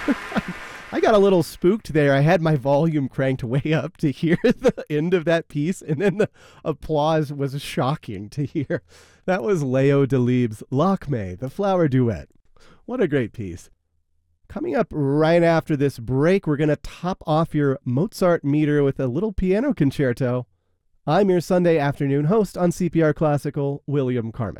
I got a little spooked there. I had my volume cranked way up to hear the end of that piece, and then the applause was shocking to hear. That was Leo Delibes' Lakme, the Flower Duet. What a great piece. Coming up right after this break, we're going to top off your Mozart meter with a little piano concerto. I'm your Sunday afternoon host on CPR Classical, William Carmen.